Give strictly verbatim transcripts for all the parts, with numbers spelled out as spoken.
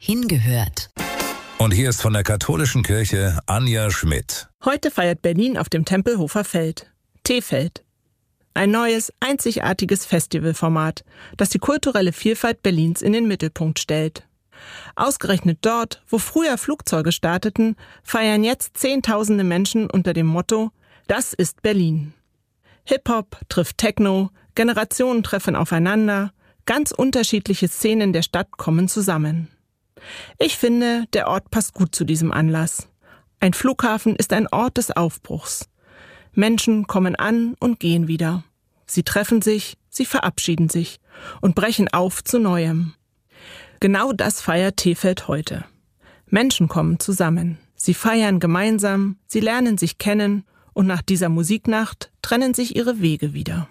Hingehört. Und hier ist von der katholischen Kirche Anja Schmidt. Heute feiert Berlin auf dem Tempelhofer Feld. T-Feld. Ein neues, einzigartiges Festivalformat, das die kulturelle Vielfalt Berlins in den Mittelpunkt stellt. Ausgerechnet dort, wo früher Flugzeuge starteten, feiern jetzt Zehntausende Menschen unter dem Motto: Das ist Berlin. Hip-Hop trifft Techno, Generationen treffen aufeinander, ganz unterschiedliche Szenen der Stadt kommen zusammen. Ich finde, der Ort passt gut zu diesem Anlass. Ein Flughafen ist ein Ort des Aufbruchs. Menschen kommen an und gehen wieder. Sie treffen sich, sie verabschieden sich und brechen auf zu Neuem. Genau das feiert T-Feld heute. Menschen kommen zusammen. Sie feiern gemeinsam, sie lernen sich kennen und nach dieser Musiknacht trennen sich ihre Wege wieder.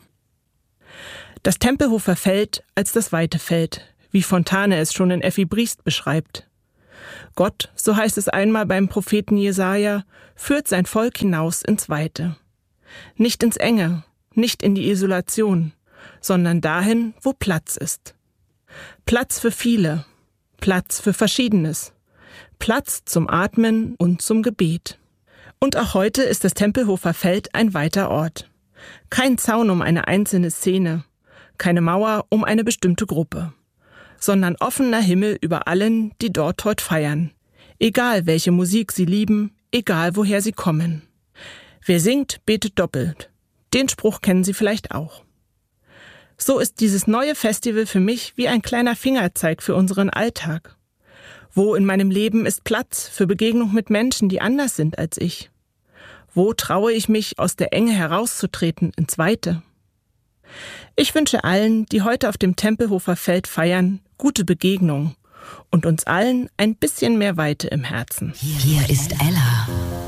Das Tempelhofer Feld als das weite Feld, wie Fontane es schon in Effi Briest beschreibt. Gott, so heißt es einmal beim Propheten Jesaja, führt sein Volk hinaus ins Weite. Nicht ins Enge, nicht in die Isolation, sondern dahin, wo Platz ist. Platz für viele, Platz für Verschiedenes, Platz zum Atmen und zum Gebet. Und auch heute ist das Tempelhofer Feld ein weiter Ort. Kein Zaun um eine einzelne Szene, keine Mauer um eine bestimmte Gruppe, sondern offener Himmel über allen, die dort heute feiern. Egal, welche Musik sie lieben, egal, woher sie kommen. Wer singt, betet doppelt. Den Spruch kennen Sie vielleicht auch. So ist dieses neue Festival für mich wie ein kleiner Fingerzeig für unseren Alltag. Wo in meinem Leben ist Platz für Begegnung mit Menschen, die anders sind als ich? Wo traue ich mich, aus der Enge herauszutreten ins Weite? Ich wünsche allen, die heute auf dem Tempelhofer Feld feiern, gute Begegnung und uns allen ein bisschen mehr Weite im Herzen. Hier ist Ella.